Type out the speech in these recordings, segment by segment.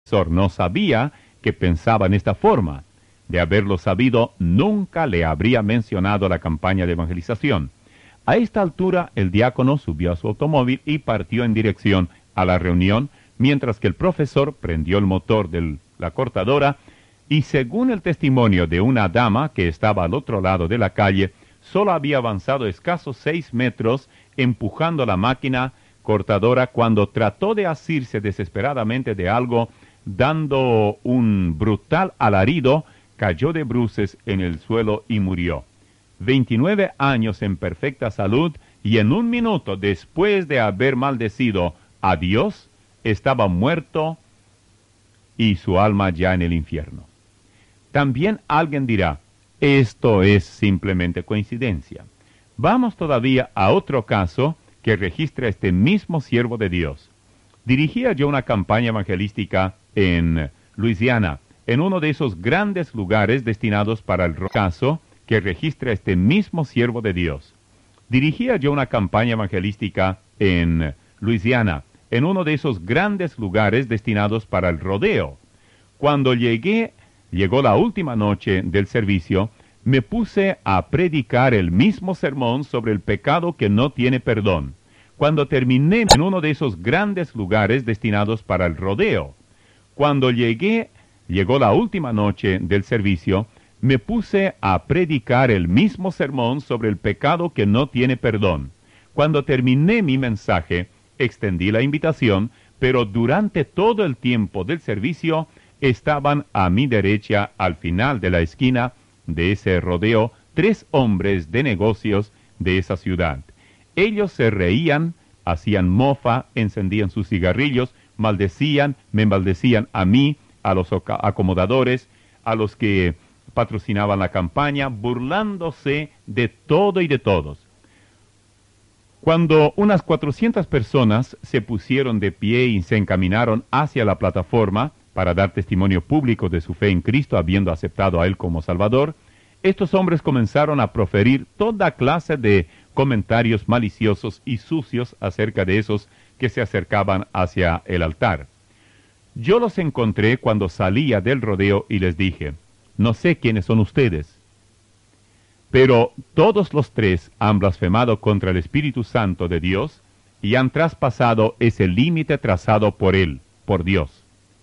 profesor no sabía que pensaba en esta forma. De haberlo sabido, nunca le habría mencionado la campaña de evangelización. A esta altura, el diácono subió a su automóvil y partió en dirección a la reunión, mientras que el profesor prendió el motor de la cortadora y, según el testimonio de una dama que estaba al otro lado de la calle, solo había avanzado escasos 6 metros empujando la máquina cortadora cuando trató de asirse desesperadamente de algo, dando un brutal alarido, cayó de bruces en el suelo y murió. 29 años en perfecta salud y en un minuto después de haber maldecido a Dios, estaba muerto y su alma ya en el infierno. También alguien dirá, esto es simplemente coincidencia. Vamos todavía a otro caso que registra este mismo siervo de Dios. Dirigía yo una campaña evangelística en Luisiana, en uno de esos grandes lugares destinados para el caso que registra este mismo siervo de Dios. Dirigía yo una campaña evangelística en Luisiana, en uno de esos grandes lugares destinados para el rodeo. Cuando llegó la última noche del servicio, me puse a predicar el mismo sermón sobre el pecado que no tiene perdón. Cuando terminé en uno de esos grandes lugares destinados para el rodeo. Cuando llegó la última noche del servicio, me puse a predicar el mismo sermón sobre el pecado que no tiene perdón. Cuando terminé mi mensaje, extendí la invitación, pero durante todo el tiempo del servicio estaban a mi derecha, al final de la esquina de ese rodeo, 3 hombres de negocios de esa ciudad. Ellos se reían, hacían mofa, encendían sus cigarrillos, me maldecían a mí, a los acomodadores, a los que patrocinaban la campaña, burlándose de todo y de todos. Cuando unas 400 personas se pusieron de pie y se encaminaron hacia la plataforma para dar testimonio público de su fe en Cristo, habiendo aceptado a Él como Salvador, estos hombres comenzaron a proferir toda clase de comentarios maliciosos y sucios acerca de esos que se acercaban hacia el altar. Yo los encontré cuando salía del rodeo y les dije, no sé quiénes son ustedes, pero todos los 3 han blasfemado contra el Espíritu Santo de Dios y han traspasado ese límite trazado por Él, por Dios.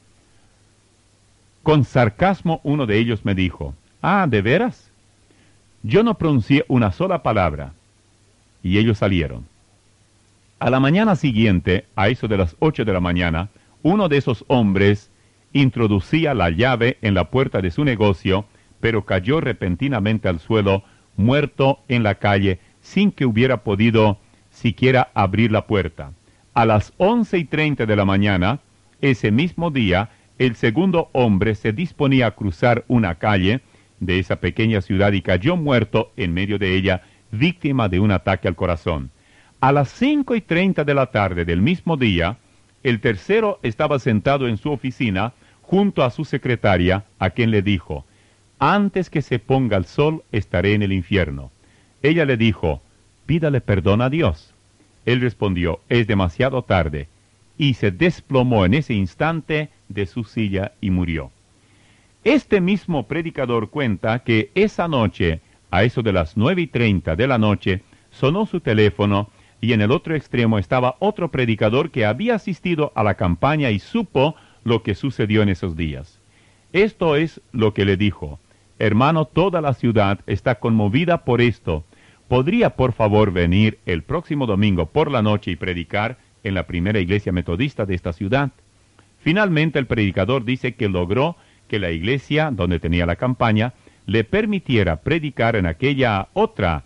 Con sarcasmo uno de ellos me dijo, ¿de veras? Yo no pronuncié una sola palabra, y ellos salieron. A la mañana siguiente, a eso de las 8 de la mañana, uno de esos hombres introducía la llave en la puerta de su negocio, pero cayó repentinamente al suelo, muerto en la calle, sin que hubiera podido siquiera abrir la puerta. A las 11:30 de la mañana, ese mismo día, el segundo hombre se disponía a cruzar una calle de esa pequeña ciudad y cayó muerto en medio de ella, víctima de un ataque al corazón. A las 5:30 de la tarde del mismo día, el tercero estaba sentado en su oficina junto a su secretaria, a quien le dijo, antes que se ponga el sol estaré en el infierno. Ella le dijo, pídale perdón a Dios. Él respondió, es demasiado tarde, y se desplomó en ese instante de su silla y murió. Este mismo predicador cuenta que esa noche, a eso de las 9:30 de la noche, sonó su teléfono y en el otro extremo estaba otro predicador que había asistido a la campaña y supo lo que sucedió en esos días. Esto es lo que le dijo, hermano, toda la ciudad está conmovida por esto. ¿Podría por favor venir el próximo domingo por la noche y predicar en la primera iglesia metodista de esta ciudad? Finalmente el predicador dice que logró que la iglesia donde tenía la campaña le permitiera predicar en aquella otra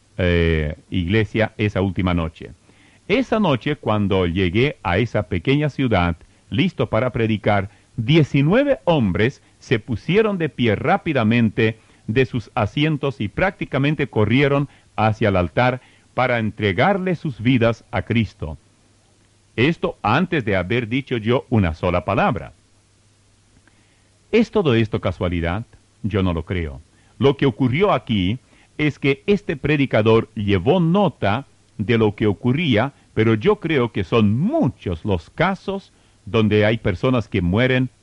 iglesia esa última noche. Esa noche, cuando llegué a esa pequeña ciudad, listo para predicar, 19 hombres se pusieron de pie rápidamente de sus asientos y prácticamente corrieron hacia el altar para entregarle sus vidas a Cristo. Esto antes de haber dicho yo una sola palabra. ¿Es todo esto casualidad? Yo no lo creo. Lo que ocurrió aquí es que este predicador llevó nota de lo que ocurría, pero yo creo que son muchos los casos donde hay personas que mueren